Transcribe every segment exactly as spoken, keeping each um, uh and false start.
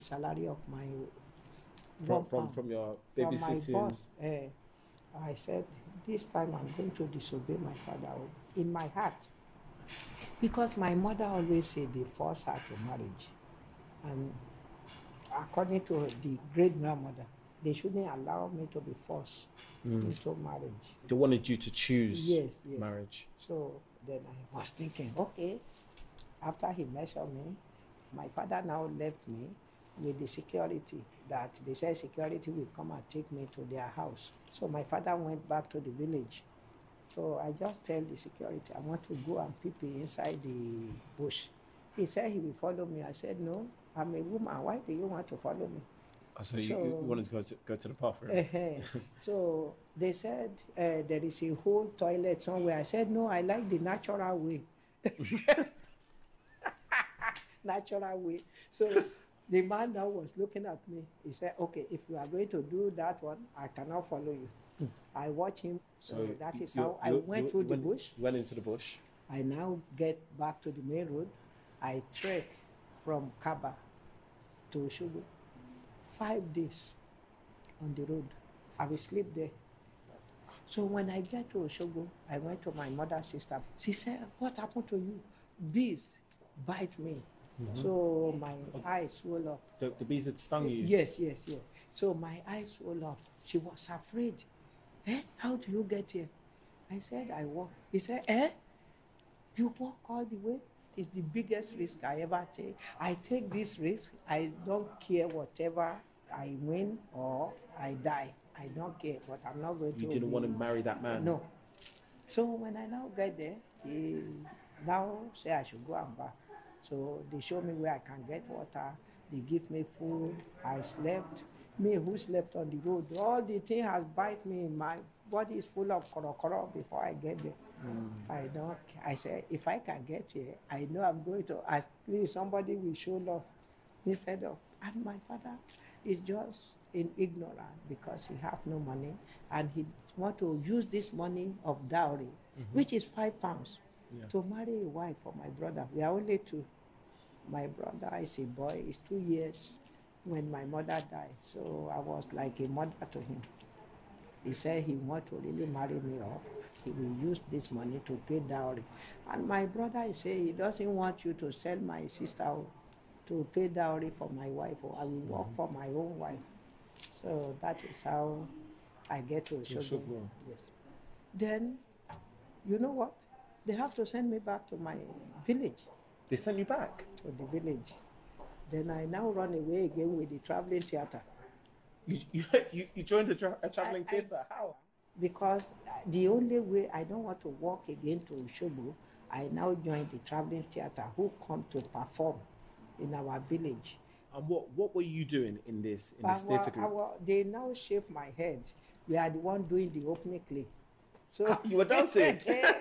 salary of my from from, from your from my babysitting. boss. Uh, I said, this time I'm going to disobey my father in my heart. Because my mother always said they force her to marriage. And according to the great grandmother, they shouldn't allow me to be forced Mm. into marriage. They wanted you to choose Yes, yes. marriage. So then I was thinking, okay, after he measured me, my father now left me with the security that they said security will come and take me to their house. So my father went back to the village. So I just tell the security, I want to go and peep inside the bush. He said he will follow me. I said, no, I'm a woman. Why do you want to follow me? Oh, so, you, you wanted to go to go to the bathroom. Uh, so they said uh, there is a whole toilet somewhere. I said, no, I like the natural way. Natural way. So the man now was looking at me. He said, okay, if you are going to do that one, I cannot follow you. I watch him. So, so that is how I went through the went, bush. Went into the bush. I now get back to the main road. I trek from Kaba to Oshogo. Five days on the road. I will sleep there. So when I get to Oshogo, I went to my mother's sister. She said, what happened to you? Bees bite me. Mm-hmm. So my oh, eyes swelled up. The, the bees had stung you? Yes, yes, yes. So my eyes swelled up. She was afraid. Eh? How do you get here? I said, I walk. He said, eh? You walk all the way? It's the biggest risk I ever take. I take this risk. I don't care whatever I win or I die. I don't care, but I'm not going you to. You didn't be, want to marry that man? No. So when I now get there, he now say I should go and bath. So they show me where I can get water. They give me food. I slept. Me who slept on the road, all the thing has bite me. My body is full of korokoro before I get there. Mm. I don't. I say if I can get here, I know I'm going to. At least somebody will show love instead of. And my father is just in ignorance because he have no money and he want to use this money of dowry, mm-hmm. which is five pounds, yeah. to marry a wife for my brother. We are only two. My brother is a boy. He's two years when my mother died. So I was like a mother to him. He said he want to really marry me off. He will use this money to pay dowry. And my brother is saying he doesn't want you to sell my sister to pay dowry for my wife, or I will work mm-hmm. for my own wife. So that is how I get to Oshogo. Yes. Then, you know what? They have to send me back to my village. They sent you back? To the village. Then I now run away again with the traveling theater. You, you, you joined the tra- a traveling I, theater? I, How? Because the only way I don't want to walk again to Oshogo, I now joined the traveling theater who come to perform in our village. And what, what were you doing in this in this theater group? Our, they now shave my head. We are the one doing the opening play. So ah, you were dancing.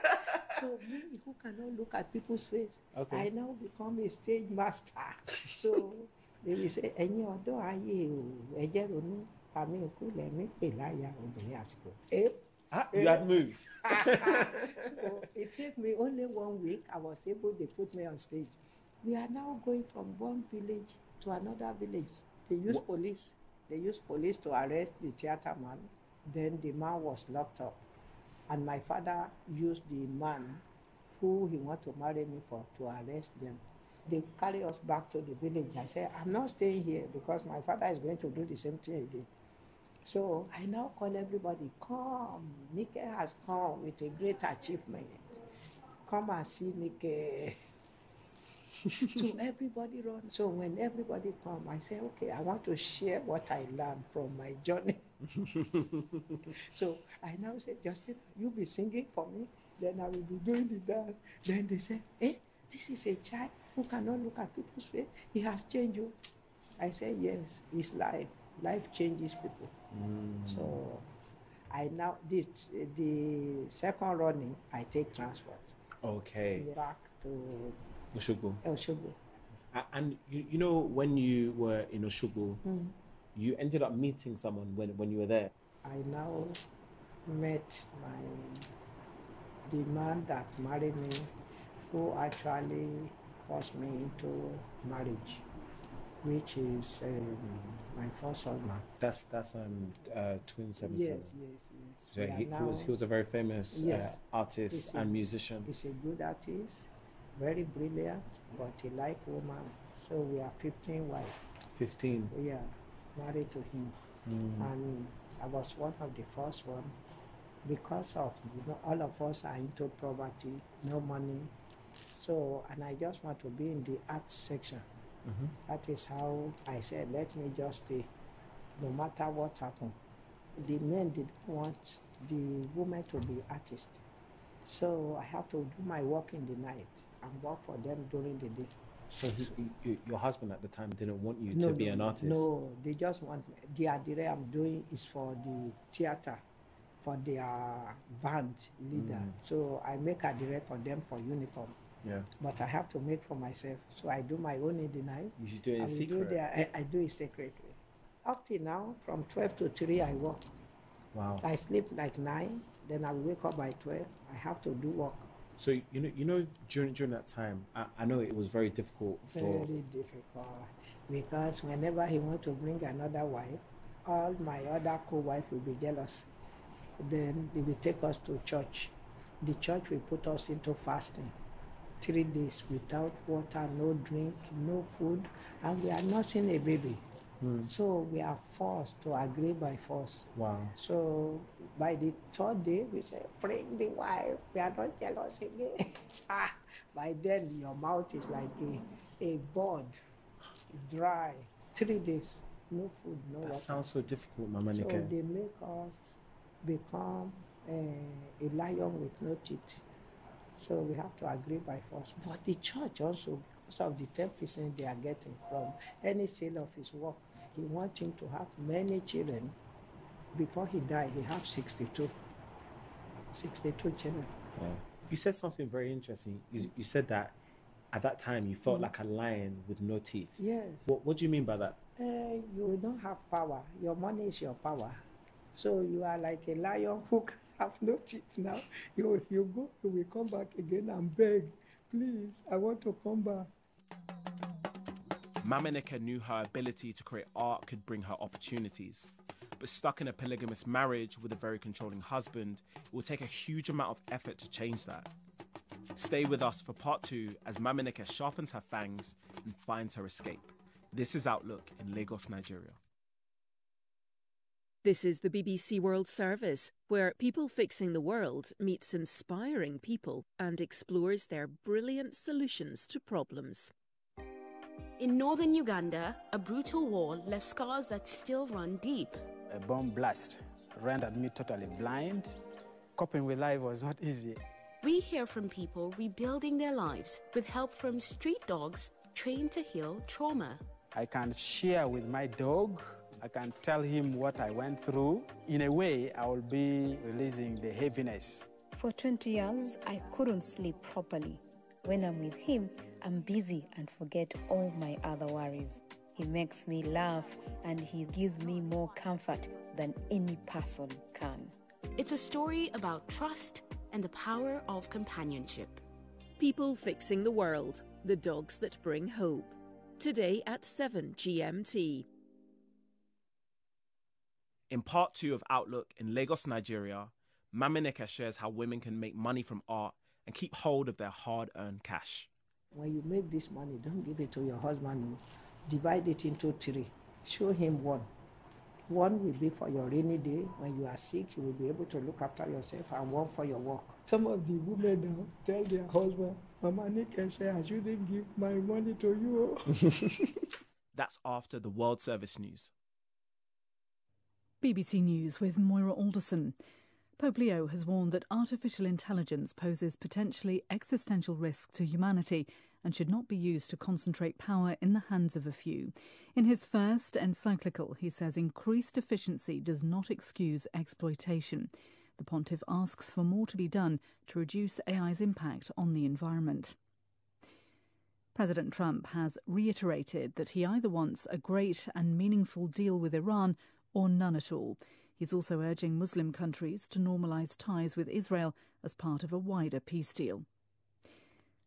So me, who cannot look at people's face, okay. I now become a stage master. So they will say, "Ẹ̀yin ọ̀dọ́ ayé o, ẹ jẹ́ ronú, àmì òkú lẹ̀mí pè láyà obìnrin àsìkò." Eh? Ah, you had moves. So it took me only one week. I was able to put me on stage. We are now going from one village to another village. They use what? police. They use police to arrest the theater man. Then the man was locked up. And my father used the man who he wanted to marry me for to arrest them. They carry us back to the village. I said, I'm not staying here because my father is going to do the same thing again. So I now call everybody, come. Nike has come with a great achievement. Come and see Nike. So everybody run. So when everybody come, I say, okay, I want to share what I learned from my journey. So I now say, Justin, you be singing for me, then I will be doing the dance. Then they say, eh, this is a child who cannot look at people's face. He has changed you. I say, yes, it's life. Life changes people. Mm. So I now, this, the second running, I take transport. Okay. Back to Oshogo. Oshogo. And you, you know, when you were in Oshogo, mm. you ended up meeting someone when, when you were there. I now met my the man that married me, who actually forced me into marriage. which is um, my first husband. That's that's um uh, Twin Seven Yes, Seven. yes, yes. So We he, are he now, was he was a very famous yes, uh, artist he's a, and musician. he's a good artist, very brilliant, but he like woman. So we are fifteen wives. Fifteen. We are married to him, Mm. and I was one of the first one because of, you know, all of us are into poverty, no money. So, and I just want to be in the arts section. Mm-hmm. That is how I said, let me just stay, no matter what happened. The men didn't want the women to be artists. So I have to do my work in the night and work for them during the day. So he, he, your husband at the time didn't want you No, to be no, an artist? No, they just want me. The adire I'm doing is for the theater, for their band leader. Mm. So I make adire for them for uniform. Yeah. But I have to make for myself. So I do my own in the night. You should do it in I will secret. Do their, I, I do it secretly. Up till now, from twelve to three, I work. Wow. I sleep like nine, then I wake up by twelve. I have to do work. So you know, you know, during during that time, I, I know it was very difficult. For... Very difficult, because whenever he wants to bring another wife, all my other co-wife will be jealous. Then they will take us to church. The church will put us into fasting, three days without water, no drink, no food, and we are nursing a baby. Mm. So we are forced to agree by force. Wow. So by the third day, we say, bring the wife. We are not jealous again. By then, your mouth is like a, a board, dry. Three days, no food, no that water. That sounds so difficult, Mama Nike. So they make us become a, a lion with no teeth. So we have to agree by force. But the church also, because of the ten percent they are getting from any sale of his work, he wants him to have many children. Before he died, he had sixty-two. sixty-two children. Yeah. You said something very interesting. You, you said that at that time you felt mm. like a lion with no teeth. Yes. What, what do you mean by that? Uh, you don't have power. Your money is your power. So you are like a lion who have no teeth now. You, if you go, you will come back again and beg, please, I want to come back. Mama Neke knew her ability to create art could bring her opportunities. But stuck in a polygamous marriage with a very controlling husband, it will take a huge amount of effort to change that. Stay with us for part two as Mama Neke sharpens her fangs and finds her escape. This is Outlook in Lagos, Nigeria. This is the B B C World Service, where People Fixing the World meets inspiring people and explores their brilliant solutions to problems. In northern Uganda, a brutal war left scars that still run deep. A bomb blast rendered me totally blind. Coping with life was not easy. We hear from people rebuilding their lives with help from street dogs trained to heal trauma. I can share with my dog. I can tell him what I went through. In a way, I will be releasing the heaviness. For twenty years, I couldn't sleep properly. When I'm with him, I'm busy and forget all my other worries. He makes me laugh and he gives me more comfort than any person can. It's a story about trust and the power of companionship. People Fixing the World, the dogs that bring hope. Today at seven G M T. In part two of Outlook in Lagos, Nigeria, Mama Neke shares how women can make money from art and keep hold of their hard-earned cash. When you make this money, don't give it to your husband. Divide it into three. Show him one. One will be for your rainy day. When you are sick, you will be able to look after yourself, and one for your work. Some of the women now tell their husband, Mama Neke say, I shouldn't give my money to you. That's after the World Service News. B B C News with Moira Alderson. Pope Leo has warned that artificial intelligence poses potentially existential risk to humanity and should not be used to concentrate power in the hands of a few. In his first encyclical, he says increased efficiency does not excuse exploitation. The pontiff asks for more to be done to reduce A I's impact on the environment. President Trump has reiterated that he either wants a great and meaningful deal with Iran or none at all. He's also urging Muslim countries to normalise ties with Israel as part of a wider peace deal.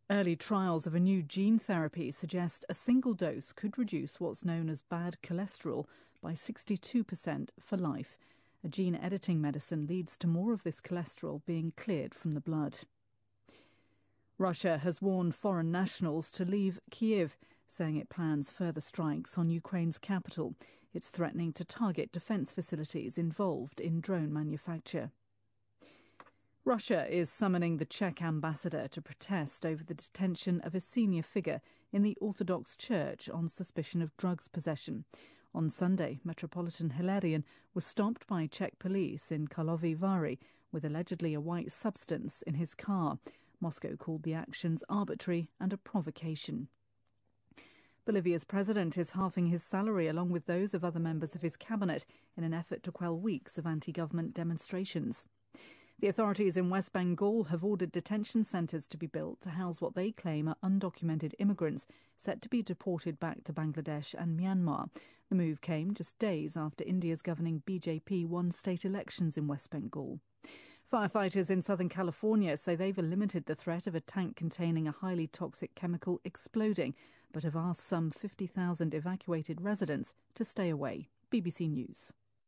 Early trials of a new gene therapy suggest a single dose could reduce what's known as bad cholesterol by sixty-two percent for life. A gene editing medicine leads to more of this cholesterol being cleared from the blood. Russia has warned foreign nationals to leave Kyiv, saying it plans further strikes on Ukraine's capital. It's threatening to target defence facilities involved in drone manufacture. Russia is summoning the Czech ambassador to protest over the detention of a senior figure in the Orthodox Church on suspicion of drugs possession. On Sunday, Metropolitan Hilarion was stopped by Czech police in Karlovy Vary with allegedly a white substance in his car. Moscow called the actions arbitrary and a provocation. Bolivia's president is halving his salary along with those of other members of his cabinet in an effort to quell weeks of anti-government demonstrations. The authorities in West Bengal have ordered detention centres to be built to house what they claim are undocumented immigrants set to be deported back to Bangladesh and Myanmar. The move came just days after India's governing B J P won state elections in West Bengal. Firefighters in Southern California say they've limited the threat of a tank containing a highly toxic chemical exploding, but have asked some fifty thousand evacuated residents to stay away. B B C News.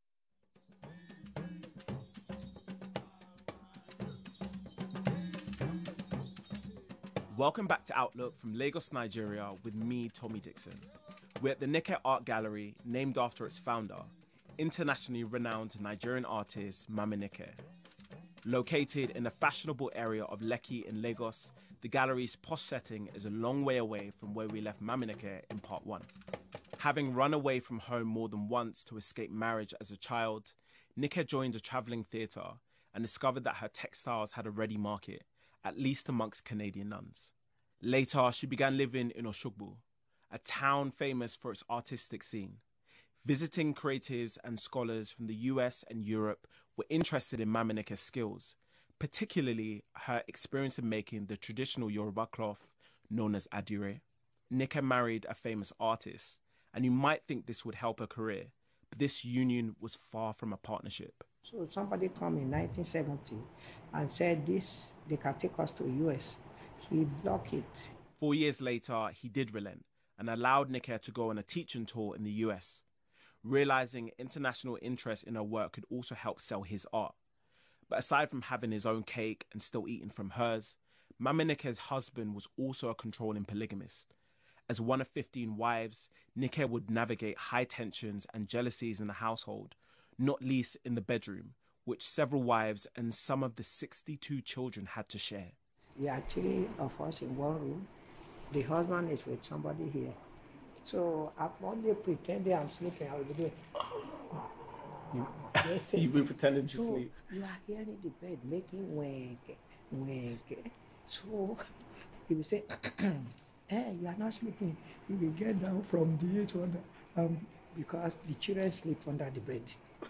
Welcome back to Outlook from Lagos, Nigeria, with me, Tommy Dixon. We're at the Nike Art Gallery, named after its founder, internationally renowned Nigerian artist Mama Nike. Located in a fashionable area of Lekki in Lagos, the gallery's posh setting is a long way away from where we left Mama Nike in part one. Having run away from home more than once to escape marriage as a child, Nike joined a travelling theatre and discovered that her textiles had a ready market, at least amongst Canadian nuns. Later, she began living in Oshogbo, a town famous for its artistic scene. Visiting creatives and scholars from the U S and Europe were interested in Mama Nike's skills, particularly her experience in making the traditional Yoruba cloth known as adire. Nike married a famous artist, and you might think this would help her career, but this union was far from a partnership. So somebody come in nineteen seventy and said this, they can take us to U S. He blocked it. Four years later, he did relent and allowed Nike to go on a teaching tour in the U S, realizing international interest in her work could also help sell his art. But aside from having his own cake and still eating from hers, Mama Nike's husband was also a controlling polygamist. As one of fifteen wives, Nike would navigate high tensions and jealousies in the household, not least in the bedroom, which several wives and some of the sixty-two children had to share. There are three of us in one room. The husband is with somebody here. So I'm only pretending I'm sleeping. I will be doing. You, you be pretending to so sleep. You are hearing the bed making wank, wank. So he will say, hey, you are not sleeping. You will get down from the eight hundred um, because the children sleep under the bed.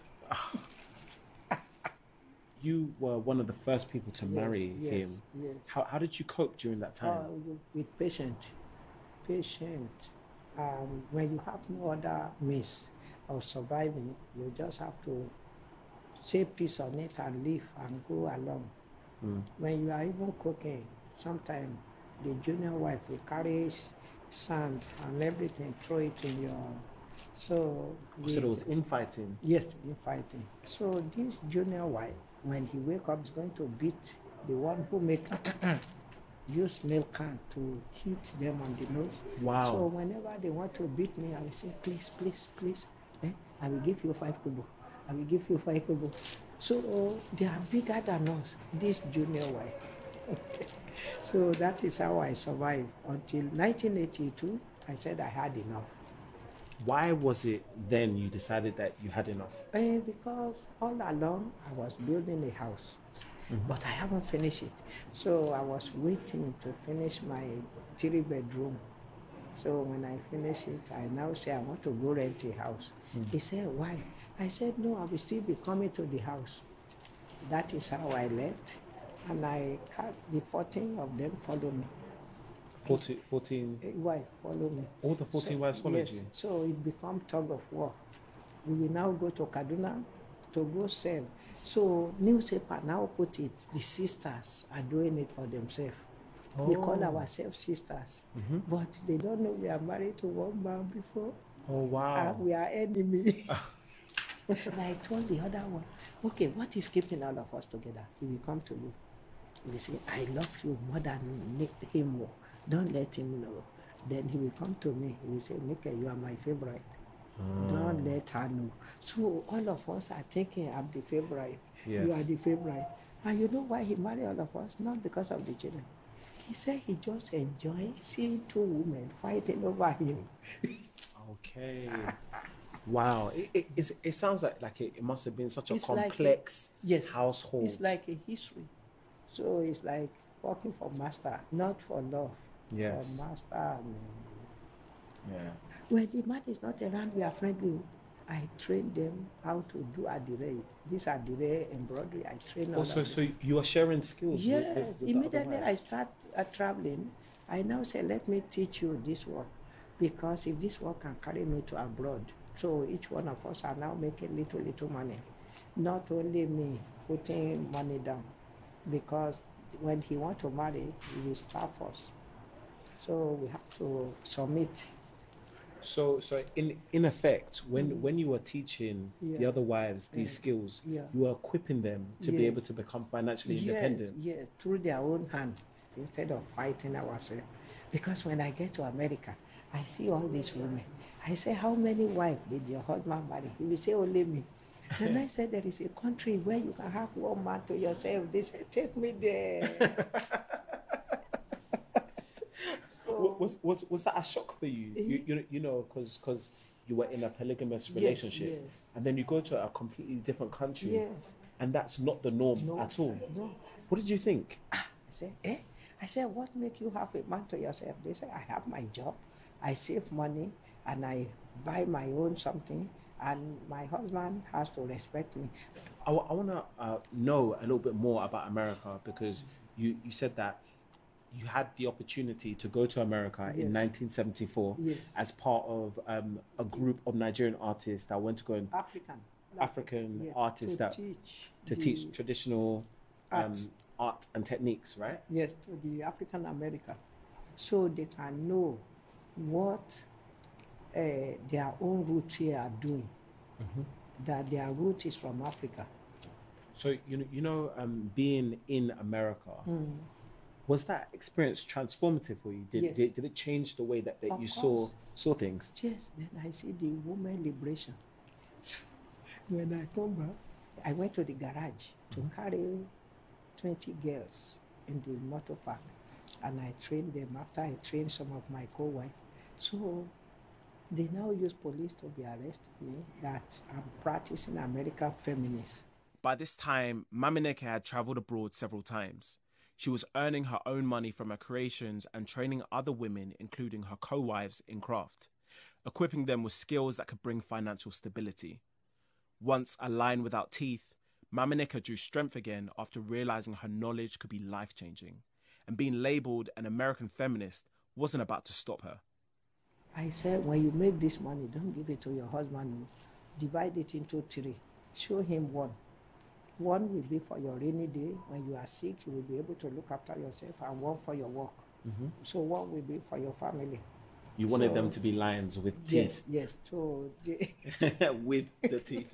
You were one of the first people to yes, marry yes, him. Yes. How, how did you cope during that time? Uh, with patient, patient. Um, when you have no other means of surviving, you just have to say peace on it and live and go along. Mm. When you are even cooking, sometimes the junior wife will carry sand and everything, throw it in your. So, we, so there was infighting? Yes, infighting. So this junior wife, when he wake up, is going to beat the one who make use milk can to hit them on the nose. Wow. So whenever they want to beat me, I will say, please, please, please, eh? I will give you five kobo. I will give you five kobo. So uh, they are bigger than us, this junior wife. So that is how I survived until nineteen eighty-two. I said I had enough. Why was it then you decided that you had enough? Uh, because all along I was building a house. Mm-hmm. But I haven't finished it. So I was waiting to finish my three bedroom. So when I finish it, I now say I want to go rent a house. Mm-hmm. He said, why? I said, no, I will still be coming to the house. That is how I left. And I cut the fourteen of them follow me. fourteen, fourteen wives follow me. All the fourteen so, wives followed yes, you? So it became tug of war. We will now go to Kaduna to go sell. So newspaper now put it, the sisters are doing it for themselves. We call Oh. ourselves sisters, Mhm. but they don't know we are married to one man before. Oh, wow. And we are enemy. And I told the other one, okay, what is keeping all of us together? He will come to you. He will say, I love you more than Nick him more. Don't let him know. Then he will come to me. He will say, Nick, you are my favorite. Don't let her know. So all of us are thinking I'm the favorite. You are Yes. the favorite. And you know why he married all of us? Not because of the children. He said he just enjoys seeing two women fighting over him. Okay. Wow. It, it, it's, it sounds like, like it, it must have been such a It's like a- complex Yes. household. It's like a history. So it's like working for master, not for love. Yes. For master. And, Yeah. when the man is not around, we are friendly. I train them how to do adire. This adire embroidery, I train all Also, of so them. you are sharing skills. with- Yes, with, with the other immediately I wives? start uh, traveling. I now say, let me teach you this work, because if this work can carry me to abroad, so each one of us are now making little, little money. Not only me putting money down, because when he want to marry, he will starve us. So we have to submit. So, so in in effect, when when you were teaching the Yeah. other wives these Yeah. skills, Yeah. you were equipping them to be Yes. able to become financially Yes, independent. yes, through their own hand, instead of fighting ourselves. Because when I get to America, I see all these women. I say, how many wives did your husband marry? He will say, only me. Then I said, there is a country where you can have one man to yourself. They said, take me there. Wa- Was was was that a shock for you? You you, you know, because because you were in a polygamous Yes, relationship, yes. and then you go to a completely different country, Yes. and that's not the norm No, at all. no. What did you think? I said, eh? I said, what make you have a man to yourself? They said, I have my job, I save money, and I buy my own something, and my husband has to respect me. I, want to uh, know a little bit more about America, because you, you said that you had the opportunity to go to America Yes. in nineteen seventy-four Yes. as part of um, a group of Nigerian artists that went to go and African. African Yeah, artists to that teach to the teach traditional um, art. art and techniques, right? Yes, to the African America, so they can know what uh, their own roots here are doing. That their root is from Africa. So you know, you know, um, being in America, was that experience transformative for you? Did, Yes. did did it change the way that, that Of you saw course. saw things? Yes, then I see the women liberation. When I come back, I went to the garage to carry twenty girls in the motor park, and I trained them after I trained some of my co-wives. So they now use police to be arresting me that I'm practicing American feminist. By this time, Mamineke had travelled abroad several times. She was earning her own money from her creations and training other women, including her co-wives, in craft, equipping them with skills that could bring financial stability. Once a lion without teeth, Mamineke drew strength again after realising her knowledge could be life-changing, and being labelled an American feminist wasn't about to stop her. I said, when you make this money, don't give it to your husband. Divide it into three. Show him one. One will be for your rainy day. When you are sick, you will be able to look after yourself, and one for your work. Mm-hmm. So one will be for your family. You wanted So- them to be lions with Yes, teeth. yes. So, they, With the teeth.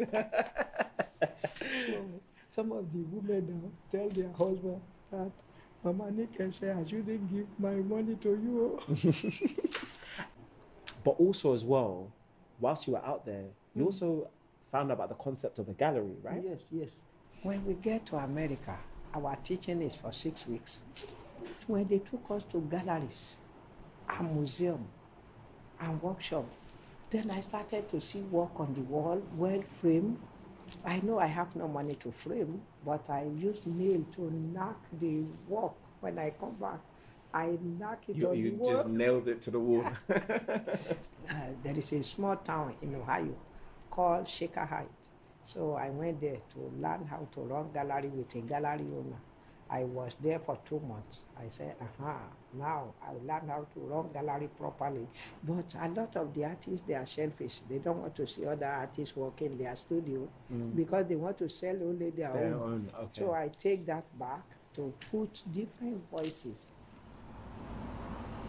so some of the women now tell their husband that Mama Nick can say, I shouldn't give my money to you. But also as well, whilst you were out there, you also found out about the concept of a gallery, right? Yes, yes. When we get to America, our teaching is for six weeks. When they took us to galleries and museum and workshop, then I started to see work on the wall, well framed. I know I have no money to frame, but I use nail to knock the work. When I come back, I knock it You, on you the wall. just nailed it to the wall. Uh, there is a small town in Ohio called Shaker Heights. So I went there to learn how to run gallery with a gallery owner. I was there for two months. I said, aha, now I learned how to run gallery properly. But a lot of the artists, they are selfish. They don't want to see other artists work in their studio because they want to sell only their, Their own. own, okay. So I take that back to put different voices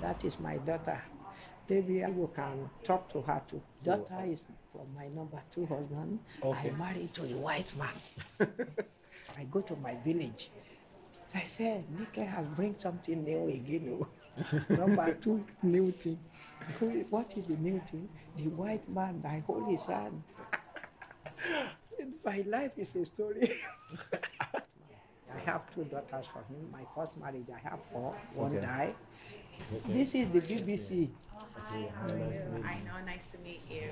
That is my daughter. Maybe you can talk to her too. Daughter is from my number two husband. Okay. I married to a white man. I go to my village. I said, Nika has bring something new again. Oh. Number two, new thing. What is the new thing? The white man, I hold his hand. My life is a story. I have two daughters for him. My first marriage, I have four. One Okay. died. Okay. This is the B B C. Aino, nice to meet you.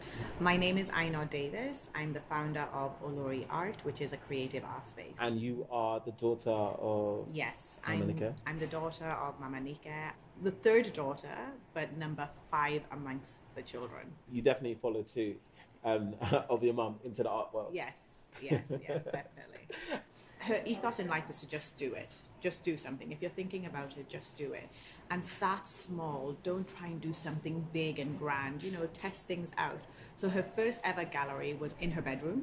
My name is Aino Davis. I'm the founder of Olori Art, which is a creative art space. And you are the daughter of Yes, Mama I'm, Nika? I'm the daughter of Mama Nika, the third daughter, but number five amongst the children. You definitely followed suit um, of your mum into the art world. Yes, yes, yes, definitely. Her ethos in life is to just do it. Just do something. If you're thinking about it, just do it. And start small. Don't try and do something big and grand. You know, test things out. So her first ever gallery was in her bedroom.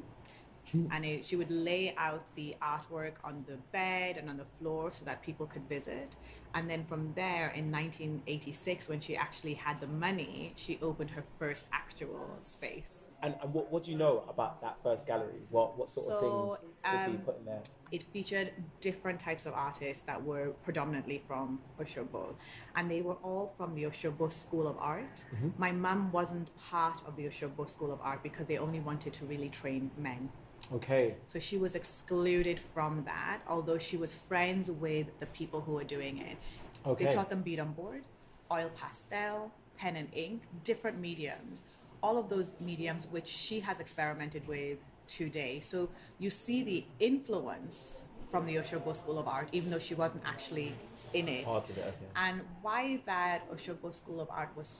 And it, she would lay out the artwork on the bed and on the floor so that people could visit. And then from there, in nineteen eighty-six, when she actually had the money, she opened her first actual space. And, and what, what do you know about that first gallery? What what sort So, of things would be um, put in there? It featured different types of artists that were predominantly from Osogbo, and they were all from the Osogbo School of Art. Mm-hmm. My mum wasn't part of the Osogbo School of Art because they only wanted to really train men. Okay. So she was excluded from that, although she was friends with the people who were doing it. Okay. They taught them bead on board, oil pastel, pen and ink, different mediums, all of those mediums which she has experimented with today. So you see the influence from the Osogbo School of Art, even though she wasn't actually in it. Part of it, okay. And why that Osogbo School of Art was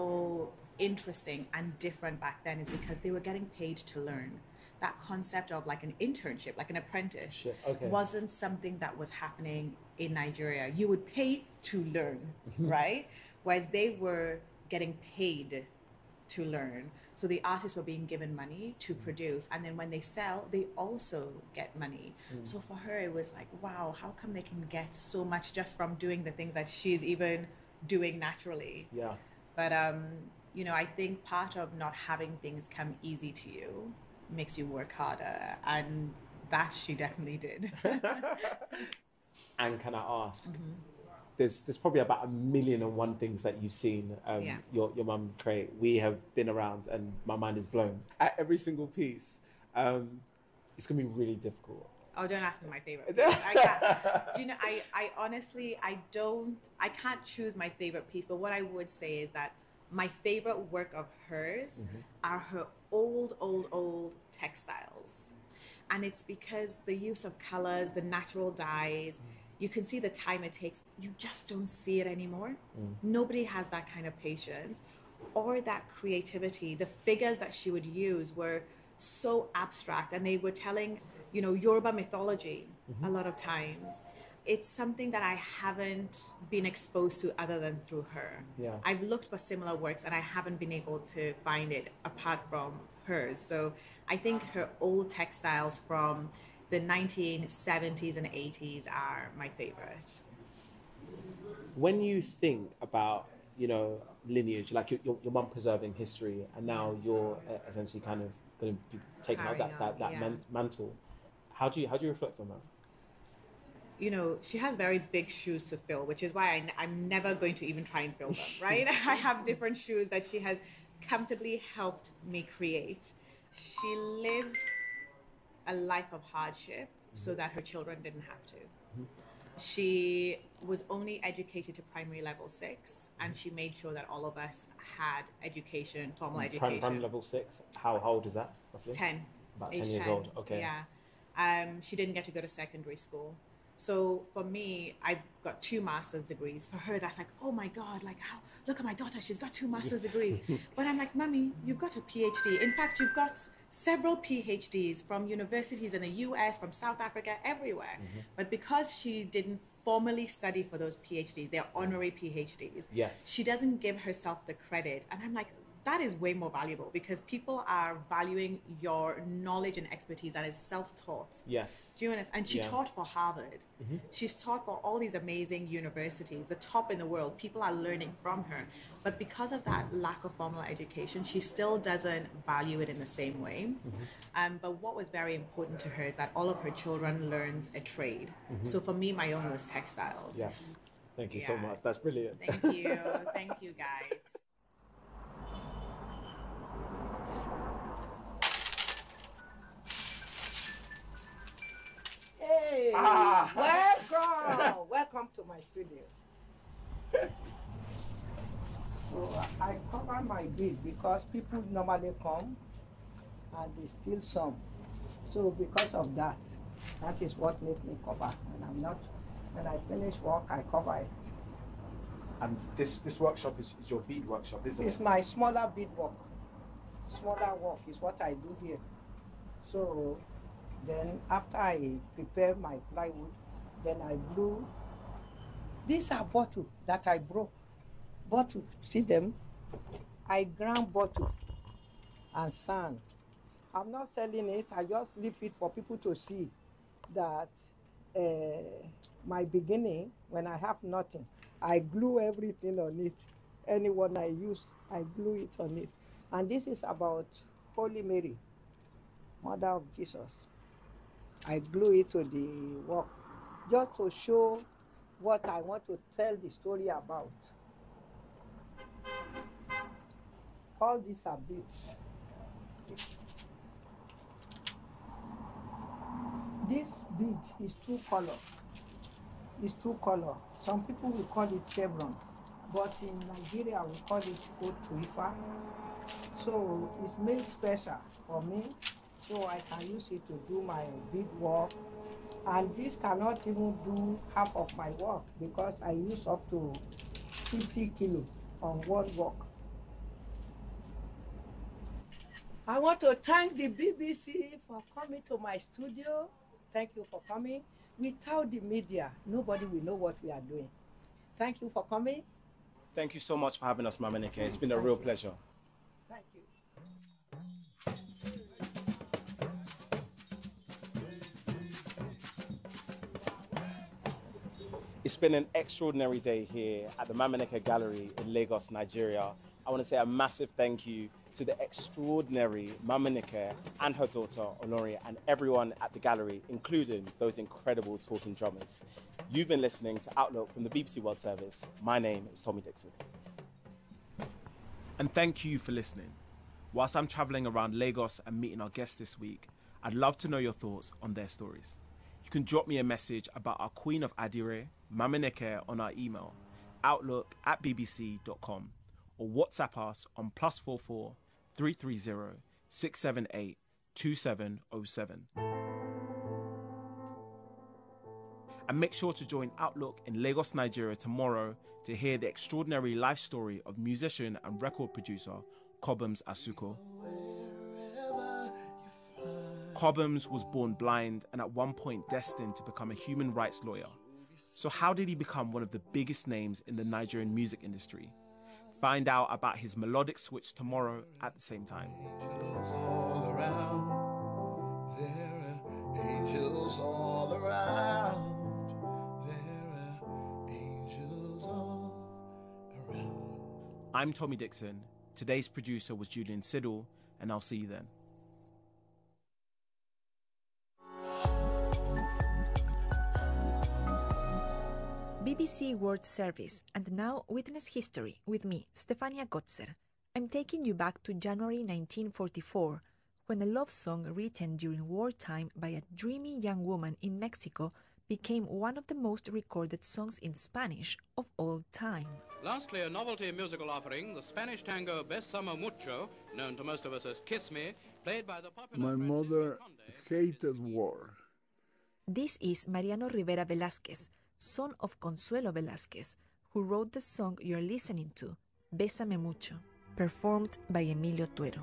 so interesting and different back then is because they were getting paid to learn. That concept of like an internship, like an apprentice, Shit, okay. wasn't something that was happening in Nigeria. You would pay to learn, right? Whereas they were getting paid to learn. So the artists were being given money to produce. And then when they sell, they also get money. Mm. So for her, it was like, wow, how come they can get so much just from doing the things that she's even doing naturally? Yeah. But, um, you know, I think part of not having things come easy to you makes you work harder, and that she definitely did. And can I ask, mm-hmm. there's there's probably about a million and one things that you've seen um, yeah. your your mum create. We have been around, and my mind is blown at every single piece. Um, it's gonna be really difficult. Oh, don't ask me my favorite piece. I can't. Do you know, I, I honestly, I don't, I can't choose my favorite piece, but what I would say is that my favorite work of hers mm-hmm. are her old, old, old textiles. And it's because the use of colors, the natural dyes, mm. you can see the time it takes. You just don't see it anymore. Mm. Nobody has that kind of patience or that creativity. The figures that she would use were so abstract, and they were telling, you know, Yoruba mythology mm-hmm. a lot of times. It's something that I haven't been exposed to other than through her. Yeah. I've looked for similar works and I haven't been able to find it apart from hers. So I think her old textiles from the nineteen seventies and eighties are my favorite. When you think about, you know, lineage, like your, your, your mum preserving history, and now you're uh, essentially kind of going to be taking out that, that, that yeah. man, mantle, how do you how do you reflect on that? You know, she has very big shoes to fill, which is why I, I'm never going to even try and fill them, right? I have different shoes that she has comfortably helped me create. She lived a life of hardship mm-hmm. so that her children didn't have to. Mm-hmm. She was only educated to primary level six, and she made sure that all of us had education, formal Prim- education. Primary level six, how, how old is that, roughly? ten. About Age ten years ten. old, okay. Yeah. Um, she didn't get to go to secondary school. So for me, I've got two master's degrees. For her, that's like, oh my God, like how, look at my daughter, she's got two master's degrees. But I'm like, Mommy, you've got a PhD. In fact, you've got several PhDs from universities in the U S, from South Africa, everywhere. Mm-hmm. But because she didn't formally study for those PhDs, they're honorary PhDs. Yes. She doesn't give herself the credit. And I'm like, that is way more valuable because people are valuing your knowledge and expertise that is self-taught. Yes. Do you understand? And she Yeah. taught for Harvard. Mm-hmm. She's taught for all these amazing universities, the top in the world. People are learning from her. But because of that lack of formal education, she still doesn't value it in the same way. Mm-hmm. Um, but what was very important to her is that all of her children learned a trade. Mm-hmm. So for me, my own was textiles. Yes. Thank you yeah. so much. That's brilliant. Thank you. Thank you, guys. Hey, Ah. welcome, welcome to my studio. So I cover my bead because people normally come and they steal some. So because of that, that is what makes me cover. And I'm not, when I finish work, I cover it. And this this workshop is, is your bead workshop, isn't It's it? my smaller bead work. Smaller work is what I do here. So then after I prepare my plywood, then I glue. These are bottles that I broke. Bottle, see them? I ground bottle and sand. I'm not selling it, I just leave it for people to see that uh, my beginning, when I have nothing, I glue everything on it. Anyone I use, I glue it on it. And this is about Holy Mary, Mother of Jesus. I glue it to the work just to show what I want to tell the story about. All these are beads. This bead is two color. It's two color. Some people will call it chevron, but in Nigeria we call it otuifa. So it's made special for me, so I can use it to do my bead work. And this cannot even do half of my work because I use up to fifty kilo on one work. I want to thank the B B C for coming to my studio. Thank you for coming. Without the media, nobody will know what we are doing. Thank you for coming. Thank you so much for having us, Mama Nike. It's been a Thank real you. pleasure. Thank you. It's been an extraordinary day here at the Mama Nike Gallery in Lagos, Nigeria. I want to say a massive thank you to the extraordinary Mama Nike and her daughter, Olori, and everyone at the gallery, including those incredible talking drummers. You've been listening to Outlook from the B B C World Service. My name is Tommy Dixon. And thank you for listening. Whilst I'm traveling around Lagos and meeting our guests this week, I'd love to know your thoughts on their stories. You can drop me a message about our Queen of Adire, Mama Nike, on our email, outlook at b b c dot com, or WhatsApp us on plus four four three three zero six seven eight two seven zero seven. And make sure to join Outlook in Lagos, Nigeria tomorrow to hear the extraordinary life story of musician and record producer Cobhams Asuko. Cobhams was born blind and at one point destined to become a human rights lawyer. So how did he become one of the biggest names in the Nigerian music industry? Find out about his melodic switch tomorrow at the same time. Angels all around. There are angels all around. There are angels all around. I'm Tommy Dixon. Today's producer was Julian Siddle, and I'll see you then. B B C World Service, and now Witness History with me, Stefania Gotzer. I'm taking you back to January nineteen forty-four, when a love song written during wartime by a dreamy young woman in Mexico became one of the most recorded songs in Spanish of all time. Lastly, a novelty musical offering, the Spanish tango Bésame Mucho, known to most of us as Kiss Me, played by the popular... My mother hated war. This is Mariano Rivera Velázquez, son of Consuelo Velázquez, who wrote the song you're listening to, Bésame Mucho, performed by Emilio Tuero.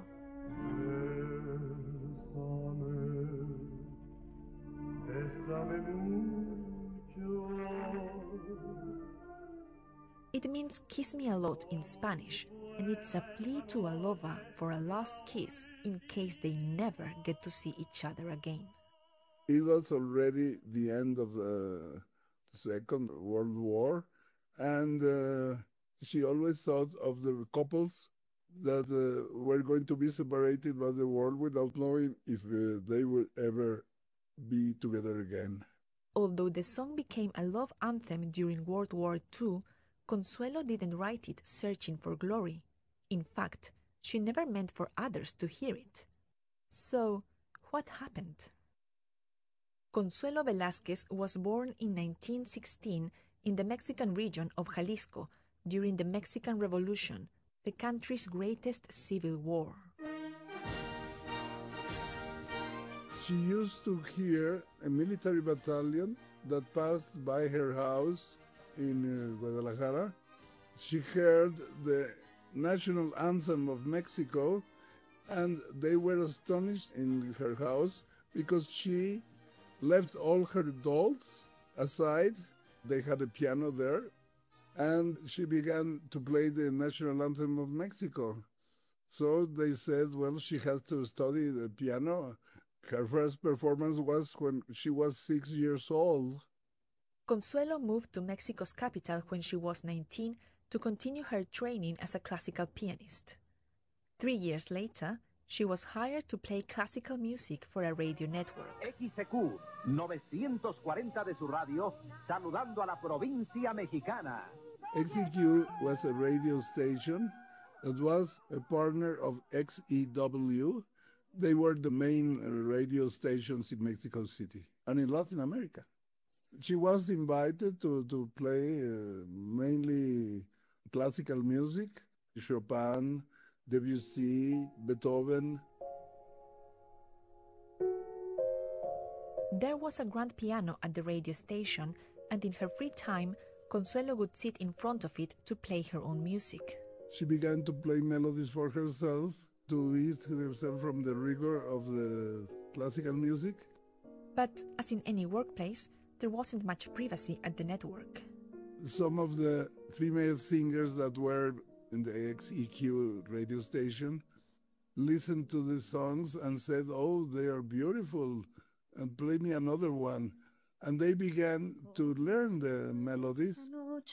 It means kiss me a lot in Spanish, and it's a plea to a lover for a lost kiss in case they never get to see each other again. It was already the end of the Second World War, and uh, she always thought of the couples that uh, were going to be separated by the war without knowing if uh, they would ever be together again. Although the song became a love anthem during World War Two, Consuelo didn't write it searching for glory. In fact, she never meant for others to hear it. So, what happened? Consuelo Velázquez was born in nineteen sixteen in the Mexican region of Jalisco during the Mexican Revolution, the country's greatest civil war. She used to hear a military battalion that passed by her house in uh, Guadalajara. She heard the national anthem of Mexico, and they were astonished in her house because she left all her dolls aside. They had a piano there, and she began to play the national anthem of Mexico. So they said, well, she has to study the piano. Her first performance was when she was six years old. Consuelo moved to Mexico's capital when she was nineteen to continue her training as a classical pianist. Three years later, she was hired to play classical music for a radio network. X E Q novecientos cuarenta de su radio, saludando a la provincia mexicana. X E Q was a radio station that was a partner of X E W. They were the main radio stations in Mexico City and in Latin America. She was invited to, to play uh, mainly classical music, Chopin, Debussy, Beethoven. There was a grand piano at the radio station, and in her free time, Consuelo would sit in front of it to play her own music. She began to play melodies for herself, to ease herself from the rigor of the classical music. But as in any workplace, there wasn't much privacy at the network. Some of the female singers that were in the X E Q radio station listened to the songs and said, oh, they are beautiful, and play me another one. And they began to learn the melodies.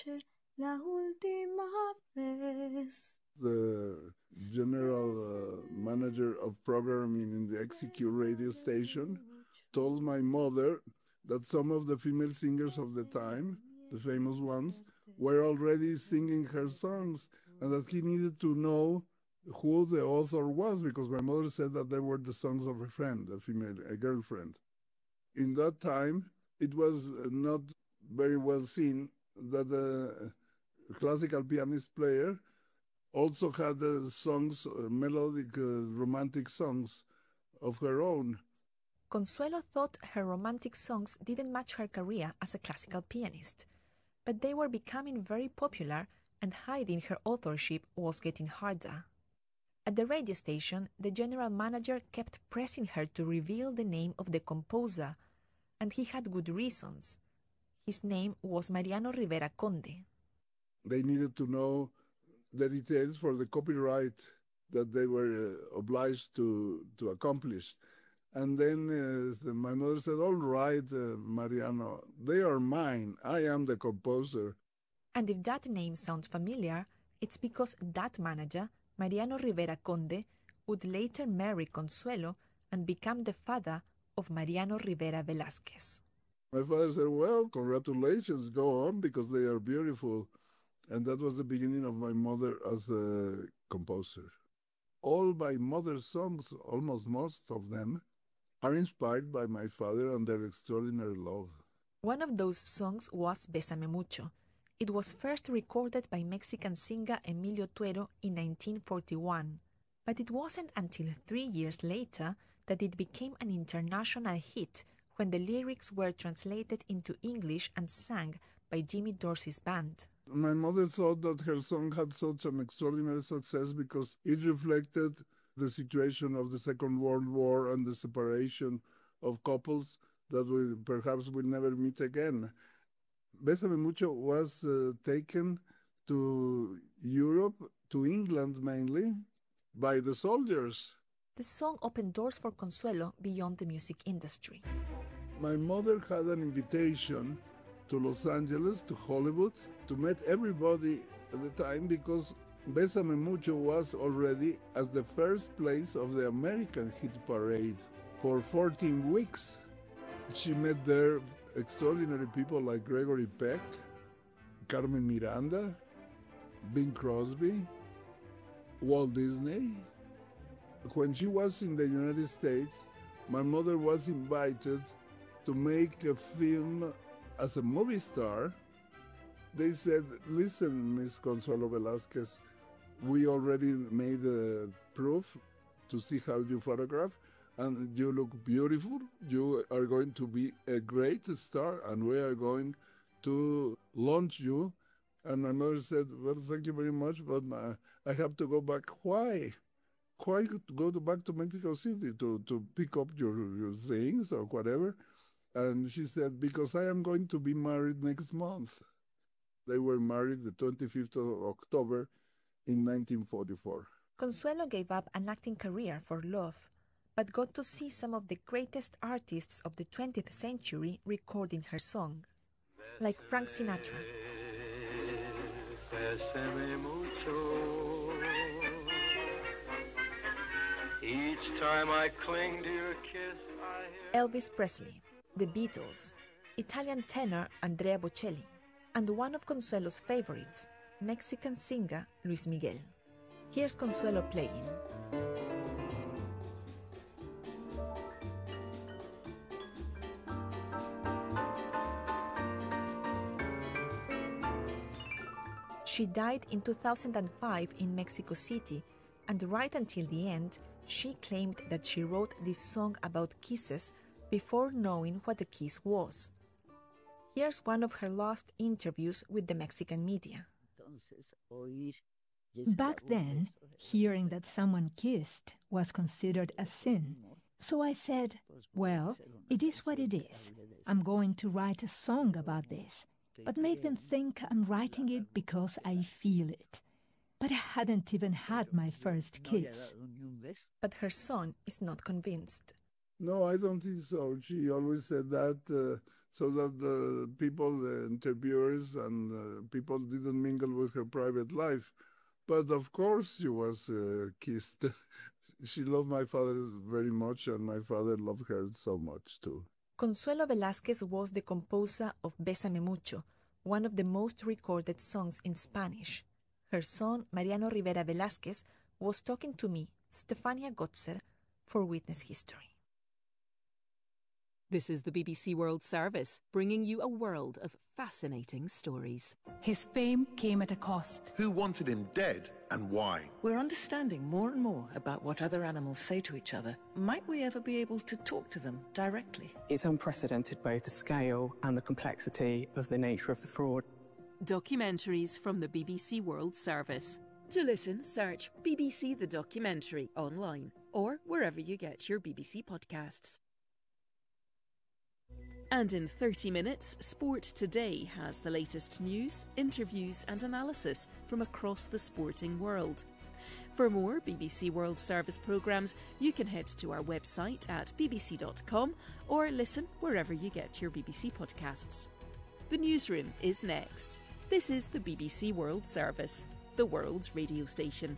The general uh, manager of programming in the X E Q radio station told my mother that some of the female singers of the time, the famous ones, were already singing her songs, and that he needed to know who the author was, because my mother said that they were the songs of a friend, a female, a girlfriend. In that time, it was not very well seen that the classical pianist player also had uh, songs, uh, melodic, uh, romantic songs of her own. Consuelo thought her romantic songs didn't match her career as a classical pianist, but they were becoming very popular, and hiding her authorship was getting harder. At the radio station, the general manager kept pressing her to reveal the name of the composer, and he had good reasons. His name was Mariano Rivera Conde. They needed to know the details for the copyright that they were uh, obliged to, to accomplish. And then uh, the, my mother said, all right, uh, Mariano, they are mine. I am the composer. And if that name sounds familiar, it's because that manager, Mariano Rivera Conde, would later marry Consuelo and become the father of Mariano Rivera Velázquez. My father said, well, congratulations, go on, because they are beautiful. And that was the beginning of my mother as a composer. All my mother's songs, almost most of them, are inspired by my father and their extraordinary love. One of those songs was Bésame Mucho. It was first recorded by Mexican singer Emilio Tuero in nineteen forty-one, but it wasn't until three years later that it became an international hit when the lyrics were translated into English and sang by Jimmy Dorsey's band. My mother thought that her song had such an extraordinary success because it reflected the situation of the Second World War and the separation of couples that we perhaps will never meet again. Bésame Mucho was uh, taken to Europe to England mainly by the soldiers. The song opened doors for Consuelo beyond the music industry. My mother had an invitation to Los Angeles, to Hollywood, to meet everybody at the time because Bésame Mucho was already as the first place of the American hit parade for fourteen weeks. She met there extraordinary people like Gregory Peck, Carmen Miranda, Bing Crosby, Walt Disney. When she was in the United States, my mother was invited to make a film as a movie star. They said, listen, Miss Consuelo Velasquez, we already made a proof to see how you photograph, and you look beautiful. You are going to be a great star, and we are going to launch you. And my mother said, well, thank you very much, but uh, I have to go back. Why? Why go to back to Mexico City to, to pick up your, your things or whatever? And she said, because I am going to be married next month. They were married the twenty-fifth of October in nineteen forty-four. Consuelo gave up an acting career for love, but got to see some of the greatest artists of the twentieth century recording her song, like Frank Sinatra. Each time I cling to your kiss, I hear... Elvis Presley, the Beatles, Italian tenor Andrea Bocelli, and one of Consuelo's favorites, Mexican singer Luis Miguel. Here's Consuelo playing. She died in two thousand five in Mexico City, and right until the end, she claimed that she wrote this song about kisses before knowing what a kiss was. Here's one of her last interviews with the Mexican media. Back then, hearing that someone kissed was considered a sin. So I said, well, it is what it is. I'm going to write a song about this, but make them think I'm writing it because I feel it. But I hadn't even had my first kiss. But her son is not convinced. No, I don't think so. She always said that uh, so that the people, the interviewers and uh, people didn't mingle with her private life. But of course she was uh, kissed. She loved my father very much, and my father loved her so much too. Consuelo Velasquez was the composer of Bésame Mucho, one of the most recorded songs in Spanish. Her son, Mariano Rivera Velasquez, was talking to me, Stefania Gotzer, for Witness History. This is the B B C World Service, bringing you a world of fascinating stories. His fame came at a cost. Who wanted him dead and why? We're understanding more and more about what other animals say to each other. Might we ever be able to talk to them directly? It's unprecedented, both the scale and the complexity of the nature of the fraud. Documentaries from the B B C World Service. To listen, search B B C The Documentary online or wherever you get your B B C podcasts. And in thirty minutes, Sport Today has the latest news, interviews and analysis from across the sporting world. For more B B C World Service programmes, you can head to our website at b b c dot com or listen wherever you get your B B C podcasts. The newsroom is next. This is the B B C World Service, the world's radio station.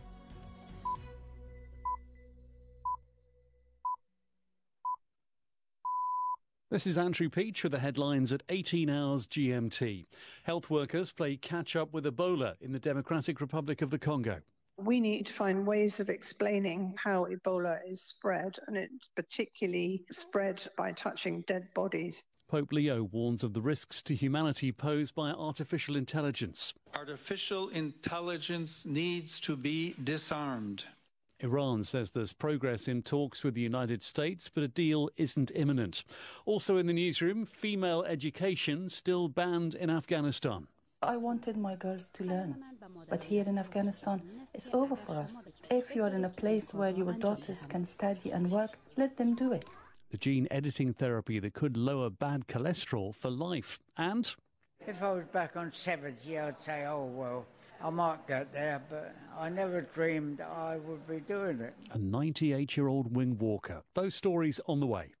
This is Andrew Peach with the headlines at eighteen hours G M T. Health workers play catch-up with Ebola in the Democratic Republic of the Congo. We need to find ways of explaining how Ebola is spread, and it's particularly spread by touching dead bodies. Pope Leo warns of the risks to humanity posed by artificial intelligence. Artificial intelligence needs to be disarmed. Iran says there's progress in talks with the United States, but a deal isn't imminent. Also in the newsroom, female education still banned in Afghanistan. I wanted my girls to learn, but here in Afghanistan, it's over for us. If you're in a place where your daughters can study and work, let them do it. The gene editing therapy that could lower bad cholesterol for life. And if I was back on seventy, I'd say, oh, well, I might get there, but I never dreamed I would be doing it. A ninety-eight-year-old wing walker. Those stories on the way.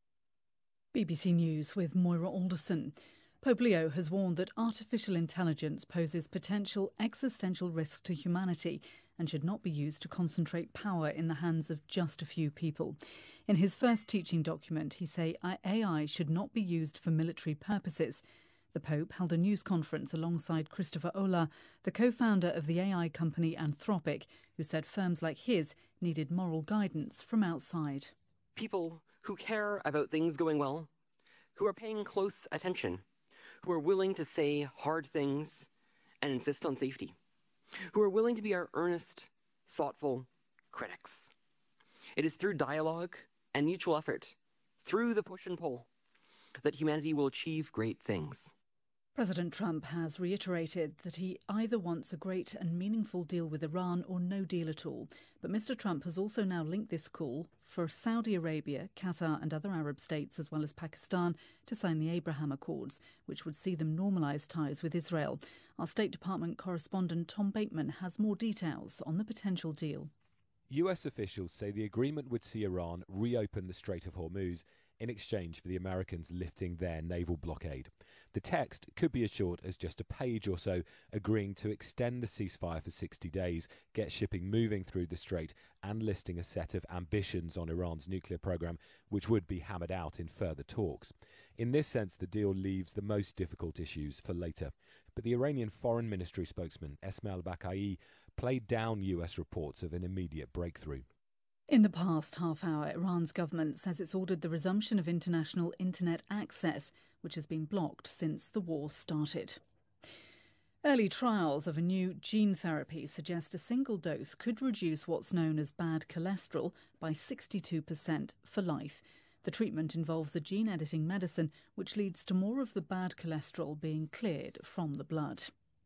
B B C News with Moira Alderson. Pope Leo has warned that artificial intelligence poses potential existential risk to humanity and should not be used to concentrate power in the hands of just a few people. In his first teaching document, he said A I should not be used for military purposes. The Pope held a news conference alongside Christopher Olah, the co-founder of the A I company Anthropic, who said firms like his needed moral guidance from outside. People who care about things going well, who are paying close attention, who are willing to say hard things and insist on safety, who are willing to be our earnest, thoughtful critics. It is through dialogue and mutual effort, through the push and pull, that humanity will achieve great things. President Trump has reiterated that he either wants a great and meaningful deal with Iran or no deal at all. But Mister Trump has also now linked this call for Saudi Arabia, Qatar and other Arab states, as well as Pakistan, to sign the Abraham Accords, which would see them normalise ties with Israel. Our State Department correspondent Tom Bateman has more details on the potential deal. U S officials say the agreement would see Iran reopen the Strait of Hormuz in exchange for the Americans lifting their naval blockade. The text could be as short as just a page or so, agreeing to extend the ceasefire for sixty days, get shipping moving through the strait, and listing a set of ambitions on Iran's nuclear program, which would be hammered out in further talks. In this sense, the deal leaves the most difficult issues for later. But the Iranian Foreign Ministry spokesman, Esmail Bakai, played down U S reports of an immediate breakthrough. In the past half hour, Iran's government says it's ordered the resumption of international internet access, which has been blocked since the war started. Early trials of a new gene therapy suggest a single dose could reduce what's known as bad cholesterol by sixty-two percent for life. The treatment involves a gene-editing medicine which leads to more of the bad cholesterol being cleared from the blood.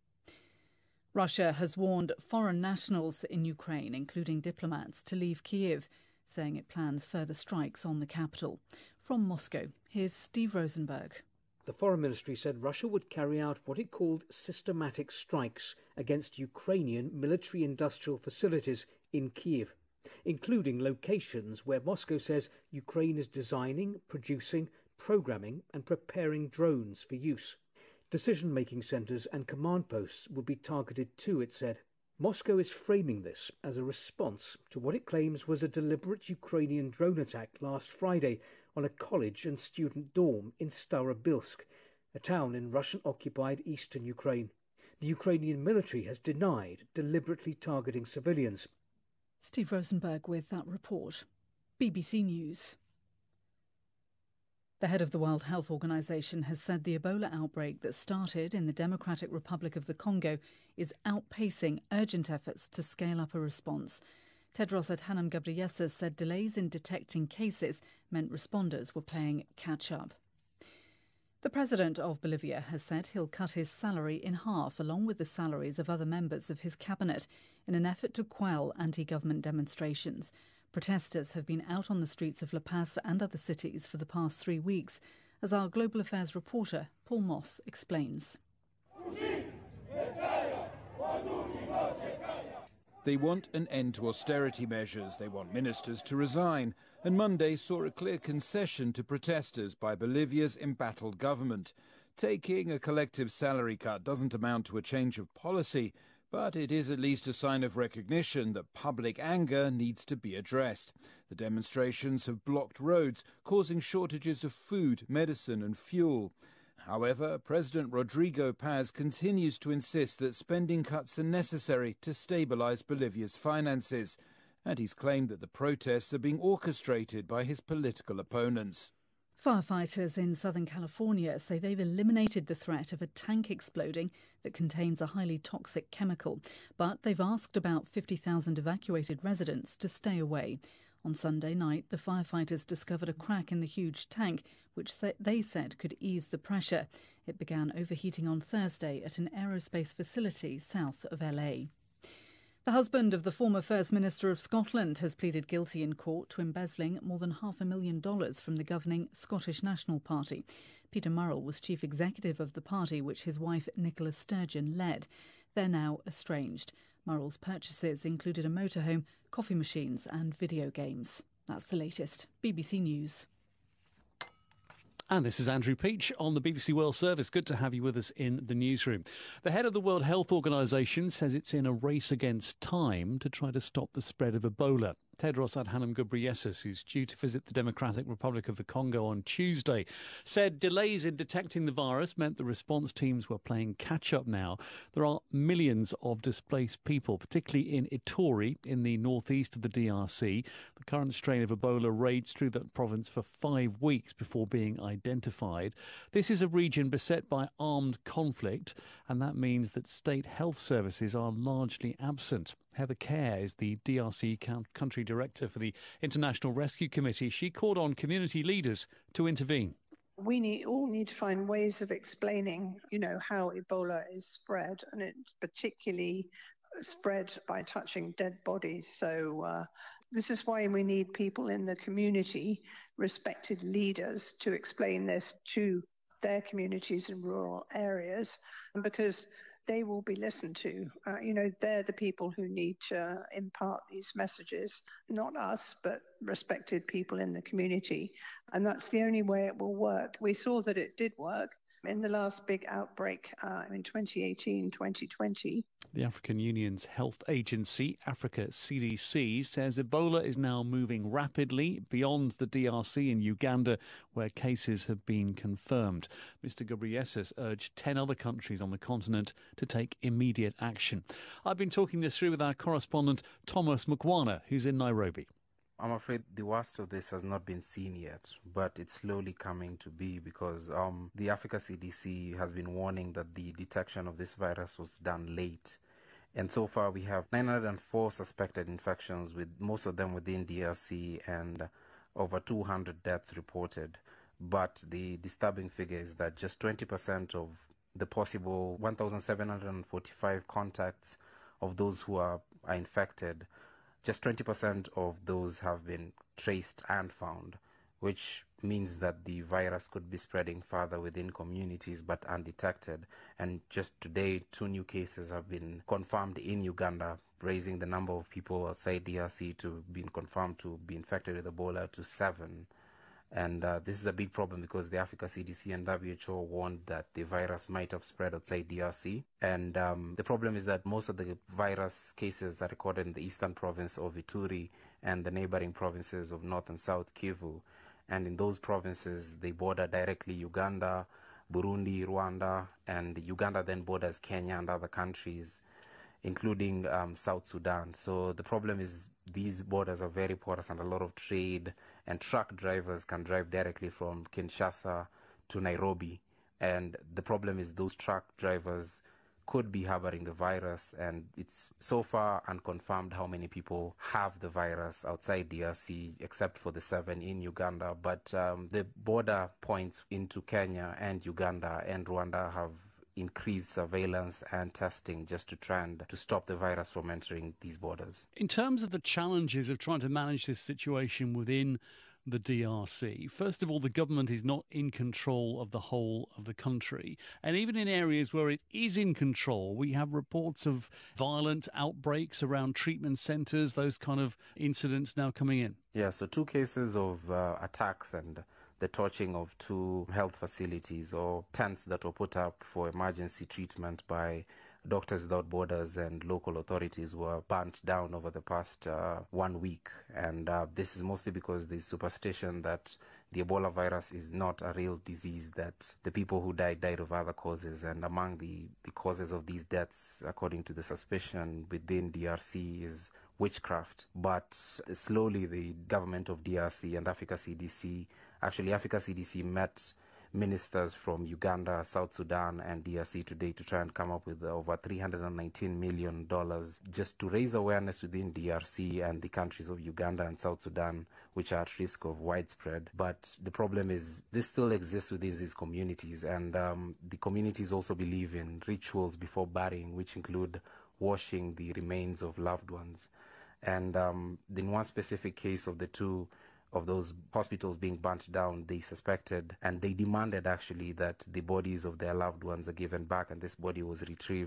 Russia has warned foreign nationals in Ukraine, including diplomats, to leave Kyiv, saying it plans further strikes on the capital. From Moscow, here's Steve Rosenberg. The Foreign Ministry said Russia would carry out what it called systematic strikes against Ukrainian military-industrial facilities in Kyiv, including locations where Moscow says Ukraine is designing, producing, programming and preparing drones for use. Decision-making centres and command posts would be targeted too, it said. Moscow is framing this as a response to what it claims was a deliberate Ukrainian drone attack last Friday on a college and student dorm in Starobilsk, a town in Russian-occupied eastern Ukraine. The Ukrainian military has denied deliberately targeting civilians. Steve Rosenberg with that report. B B C News. The head of the World Health Organization has said the Ebola outbreak that started in the Democratic Republic of the Congo is outpacing urgent efforts to scale up a response. Tedros Adhanom Ghebreyesus said delays in detecting cases meant responders were playing catch-up. The president of Bolivia has said he'll cut his salary in half, along with the salaries of other members of his cabinet, in an effort to quell anti-government demonstrations. Protesters have been out on the streets of La Paz and other cities for the past three weeks, as our Global Affairs reporter Paul Moss explains. They want an end to austerity measures. They want ministers to resign. And Monday saw a clear concession to protesters by Bolivia's embattled government. Taking a collective salary cut doesn't amount to a change of policy, but it is at least a sign of recognition that public anger needs to be addressed. The demonstrations have blocked roads, causing shortages of food, medicine and fuel. However, President Rodrigo Paz continues to insist that spending cuts are necessary to stabilize Bolivia's finances, and he's claimed that the protests are being orchestrated by his political opponents. Firefighters in Southern California say they've eliminated the threat of a tank exploding that contains a highly toxic chemical, but they've asked about fifty thousand evacuated residents to stay away. On Sunday night, the firefighters discovered a crack in the huge tank, which they said could ease the pressure. It began overheating on Thursday at an aerospace facility south of L A. The husband of the former First Minister of Scotland has pleaded guilty in court to embezzling more than half a million dollars from the governing Scottish National Party. Peter Murrell was chief executive of the party, which his wife Nicola Sturgeon led. They're now estranged. Murrell's purchases included a motorhome, coffee machines and video games. That's the latest. B B C News. And this is Andrew Peach on the B B C World Service. Good to have you with us in the newsroom. The head of the World Health Organization says it's in a race against time to try to stop the spread of Ebola. Tedros Adhanom Ghebreyesus, who's due to visit the Democratic Republic of the Congo on Tuesday, said delays in detecting the virus meant the response teams were playing catch-up now. There are millions of displaced people, particularly in Ituri in the northeast of the D R C. The current strain of Ebola raged through that province for five weeks before being identified. This is a region beset by armed conflict, and that means that state health services are largely absent. Heather Kerr is the D R C country director for the International Rescue Committee. She called on community leaders to intervene. We need, all need to find ways of explaining, you know, how Ebola is spread, and it's particularly spread by touching dead bodies. So uh, this is why we need people in the community, respected leaders, to explain this to their communities in rural areas, because they will be listened to. Uh, you know, they're the people who need to impart these messages, not us, but respected people in the community. And that's the only way it will work. We saw that it did work in the last big outbreak uh, in twenty eighteen, twenty twenty. The African Union's health agency, Africa C D C, says Ebola is now moving rapidly beyond the D R C in Uganda, where cases have been confirmed. Mister Ghebreyesus urged ten other countries on the continent to take immediate action. I've been talking this through with our correspondent Thomas Mukwana, who's in Nairobi. I'm afraid the worst of this has not been seen yet, but it's slowly coming to be because um, the Africa C D C has been warning that the detection of this virus was done late. And so far we have nine hundred four suspected infections, with most of them within D R C, and over two hundred deaths reported. But the disturbing figure is that just twenty percent of the possible one thousand seven hundred forty-five contacts of those who are, are infected, just twenty percent of those have been traced and found, which means that the virus could be spreading further within communities but undetected. And just today, two new cases have been confirmed in Uganda, raising the number of people outside D R C to be confirmed to be infected with Ebola to seven. And uh, this is a big problem because the Africa C D C and W H O warned that the virus might have spread outside D R C. And um, the problem is that most of the virus cases are recorded in the eastern province of Ituri and the neighboring provinces of North and South Kivu. And in those provinces, they border directly Uganda, Burundi, Rwanda, and Uganda then borders Kenya and other countries, including um, South Sudan. So the problem is these borders are very porous, and a lot of trade and truck drivers can drive directly from Kinshasa to Nairobi. And the problem is those truck drivers could be harboring the virus, and it's so far unconfirmed how many people have the virus outside D R C, except for the seven in Uganda. But um, the border points into Kenya and Uganda and Rwanda have increased surveillance and testing just to try and to stop the virus from entering these borders. In terms of the challenges of trying to manage this situation within the D R C, first of all, the government is not in control of the whole of the country. And even in areas where it is in control, we have reports of violent outbreaks around treatment centres, those kind of incidents now coming in. Yeah, so two cases of uh, attacks and the torching of two health facilities or tents that were put up for emergency treatment by Doctors Without Borders and local authorities were burnt down over the past uh, one week. And uh, this is mostly because there's superstition that the Ebola virus is not a real disease, that the people who died died of other causes. And among the, the causes of these deaths, according to the suspicion within D R C, is witchcraft. But slowly the government of D R C and Africa C D C, actually Africa C D C met ministers from Uganda, South Sudan and D R C today to try and come up with over three hundred nineteen million dollars just to raise awareness within D R C and the countries of Uganda and South Sudan, which are at risk of widespread. But the problem is this still exists within these communities, and um, the communities also believe in rituals before burying, which include washing the remains of loved ones. And um, in one specific case of the two of those hospitals being burnt down, they suspected and they demanded actually that the bodies of their loved ones are given back, and this body was retrieved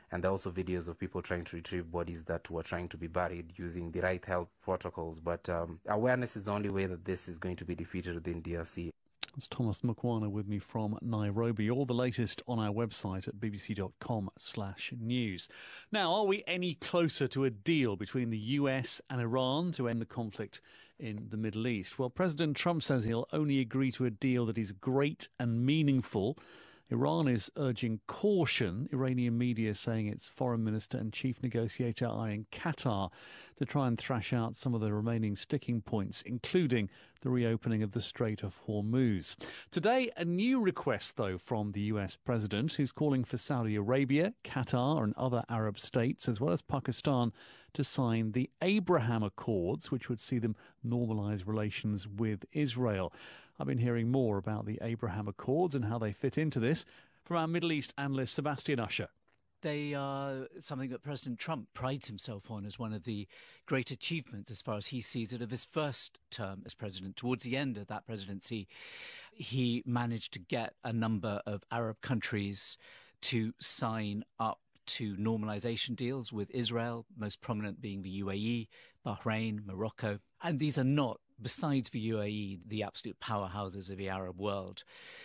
And there are also videos of people trying to retrieve bodies that were trying to be buried using the right health protocols. But um, awareness is the only way that this is going to be defeated within D R C. It's Thomas Mukwana with me from Nairobi. All the latest on our website at bbc.com slash news. Now, are we any closer to a deal between the U S and Iran to end the conflict in the Middle East? Well, President Trump says he'll only agree to a deal that is great and meaningful. Iran is urging caution. Iranian media saying its foreign minister and chief negotiator are in Qatar to try and thrash out some of the remaining sticking points, including the reopening of the Strait of Hormuz. Today, a new request, though, from the U S president, who's calling for Saudi Arabia, Qatar and other Arab states, as well as Pakistan, to sign the Abraham Accords, which would see them normalise relations with Israel. I've been hearing more about the Abraham Accords and how they fit into this from our Middle East analyst Sebastian Usher. They are something that President Trump prides himself on as one of the great achievements, as far as he sees it, of his first term as president. Towards the end of that presidency, he managed to get a number of Arab countries to sign up to normalization deals with Israel, most prominent being the U A E, Bahrain, Morocco. And these are not, besides the U A E, the absolute powerhouses of the Arab world.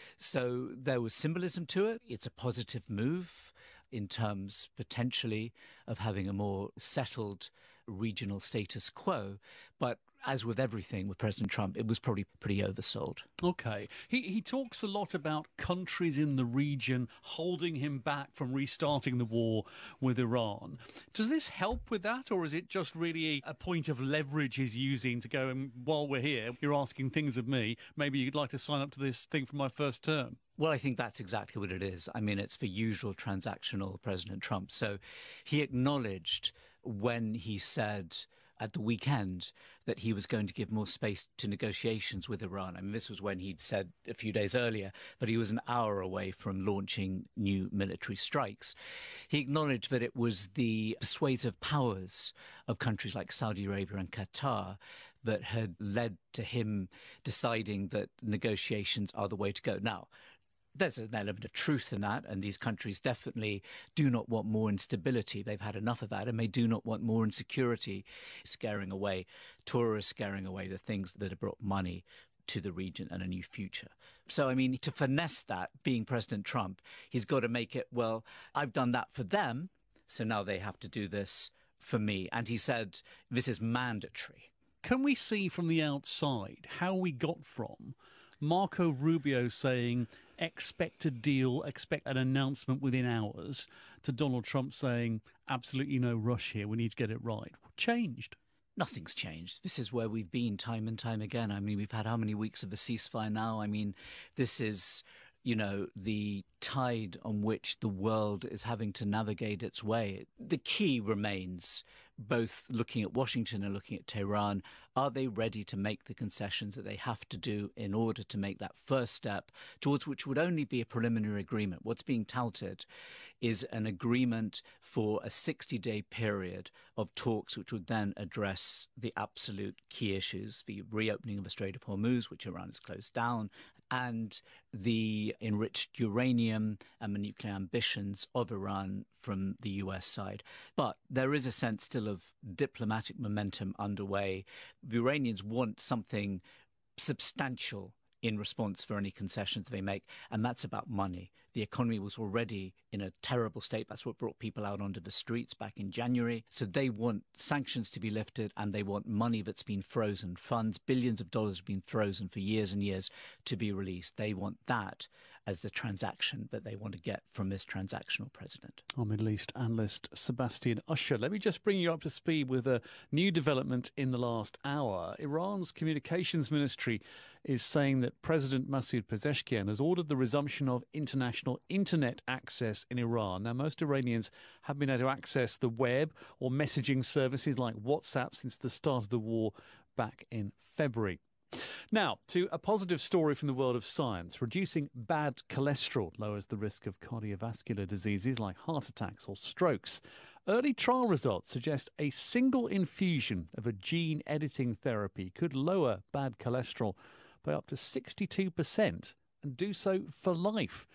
So there was symbolism to it. It's a positive move in terms, potentially, of having a more settled regional status quo. But as with everything with President Trump, it was probably pretty oversold. OK. He, he talks a lot about countries in the region holding him back from restarting the war with Iran. Does this help with that, or is it just really a point of leverage he's using to go, and while we're here, you're asking things of me, maybe you'd like to sign up to this thing for my first term? Well, I think that's exactly what it is. I mean, it's the usual transactional President Trump. So he acknowledged when he said at the weekend that he was going to give more space to negotiations with Iran. I mean, this was when he'd said a few days earlier that he was an hour away from launching new military strikes. He acknowledged that it was the persuasive powers of countries like Saudi Arabia and Qatar that had led to him deciding that negotiations are the way to go. Now, there's an element of truth in that, and these countries definitely do not want more instability. They've had enough of that, and they do not want more insecurity, scaring away tourists, scaring away the things that have brought money to the region and a new future. So, I mean, to finesse that, being President Trump, he's got to make it, well, I've done that for them, so now they have to do this for me. And he said this is mandatory. Can we see from the outside how we got from Marco Rubio saying, expect a deal, expect an announcement within hours, to Donald Trump saying, absolutely no rush here, we need to get it right? What changed? Nothing's changed. This is where we've been time and time again. I mean, we've had how many weeks of a ceasefire now? I mean, this is, you know, the tide on which the world is having to navigate its way. The key remains, both looking at Washington and looking at Tehran, are they ready to make the concessions that they have to do in order to make that first step towards which would only be a preliminary agreement? What's being touted is an agreement for a sixty-day period of talks which would then address the absolute key issues, the reopening of the Strait of Hormuz, which Iran has closed down, and the enriched uranium and the nuclear ambitions of Iran from the U S side. But there is a sense still of diplomatic momentum underway. The Iranians want something substantial in response for any concessions they make, and that's about money. The economy was already in a terrible state. That's what brought people out onto the streets back in January. So they want sanctions to be lifted, and they want money that's been frozen. Funds, billions of dollars have been frozen for years and years, to be released. They want that as the transaction that they want to get from this transactional president. Our Middle East analyst Sebastian Usher. Let me just bring you up to speed with a new development in the last hour. Iran's communications ministry is saying that President Masoud Pezeshkian has ordered the resumption of international internet access in Iran. Now, most Iranians have been able to access the web or messaging services like WhatsApp since the start of the war back in February. Now, to a positive story from the world of science. Reducing bad cholesterol lowers the risk of cardiovascular diseases like heart attacks or strokes. Early trial results suggest a single infusion of a gene editing therapy could lower bad cholesterol by up to sixty-two percent and do so for life.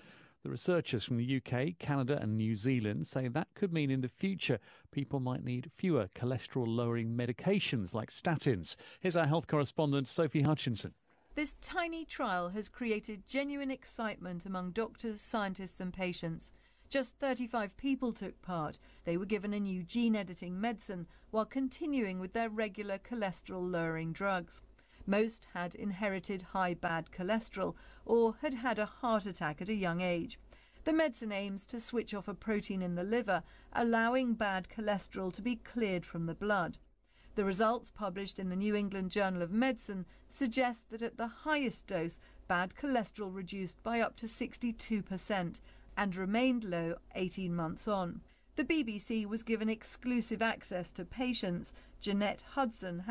The researchers from the U K, Canada and New Zealand say that could mean in the future people might need fewer cholesterol-lowering medications like statins. Here's our health correspondent, Sophie Hutchinson. This tiny trial has created genuine excitement among doctors, scientists and patients. Just thirty-five people took part. They were given a new gene-editing medicine while continuing with their regular cholesterol-lowering drugs. Most had inherited high bad cholesterol or had had a heart attack at a young age. The medicine aims to switch off a protein in the liver, allowing bad cholesterol to be cleared from the blood. The results published in the New England Journal of Medicine suggest that at the highest dose, bad cholesterol reduced by up to sixty-two percent and remained low eighteen months on. The B B C was given exclusive access to patients. Jeanette Hudson